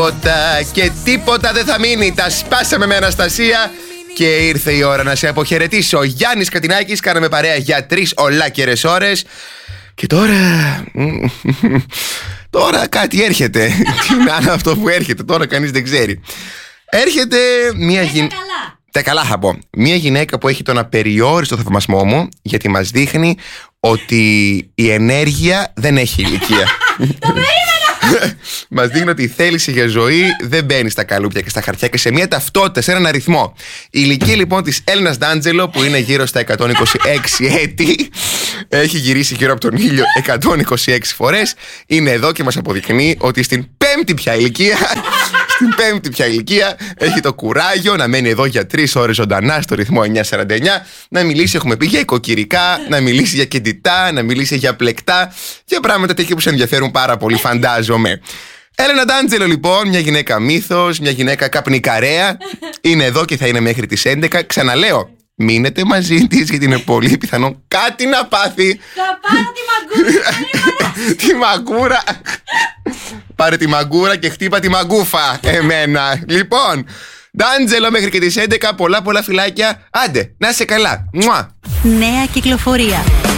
Και τίποτα δεν θα μείνει. Τα σπάσαμε με Αναστασία. Και ήρθε η ώρα να σε αποχαιρετήσω. Γιάννης Κατινάκης, κάναμε παρέα για 3 ολάκερες ώρες. Και τώρα κάτι έρχεται. Τι να είναι αυτό που έρχεται, τώρα κανείς δεν ξέρει. Έρχεται μια γυναίκα. Τα καλά θα πω. Μια γυναίκα που έχει τον απεριόριστο θαυμασμό μου, γιατί μας δείχνει ότι η ενέργεια δεν έχει ηλικία. Μας δείχνει ότι η θέληση για ζωή δεν μπαίνει στα καλούπια και στα χαρτιά και σε μια ταυτότητα, σε έναν αριθμό. Η ηλικία λοιπόν της Έλληνας Ντάντζελο, που είναι γύρω στα 126 έτη, έχει γυρίσει γύρω από τον ήλιο 126 φορές, είναι εδώ και μας αποδεικνύει ότι στην πέμπτη πια ηλικία έχει το κουράγιο να μένει εδώ για 3 ώρες ζωντανά στο ρυθμό 949, να μιλήσει, έχουμε πει, για οικοκυρικά, να μιλήσει για κεντητά, να μιλήσει για πλεκτά, για πράγματα τέτοια που σε ενδιαφέρουν πάρα πολύ, φαντάζομαι. Έλενα Ντάντζελο λοιπόν, μια γυναίκα μύθος, μια γυναίκα καπνικαρέα, είναι εδώ και θα είναι μέχρι τις 11. Ξαναλέω, μείνετε μαζί της γιατί είναι πολύ πιθανό κάτι να πάθει. Θα πάρω τη μαγκούρα. Τη μαγκούρα. Πάρε τη μαγκούρα και χτύπα τη μαγκούφα εμένα. Λοιπόν, Ντάντζελο μέχρι και τις 11. Πολλά φιλάκια. Άντε, να είσαι καλά. Μουα. Νέα κυκλοφορία.